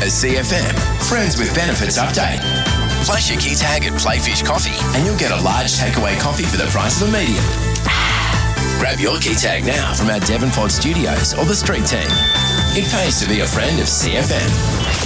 A CFM Friends with Benefits update. Flash your key tag at Playfish Coffee and you'll get a large takeaway coffee for the price of a medium. Grab your key tag now from our Devonport studios or the street team. It pays to be a friend of CFM.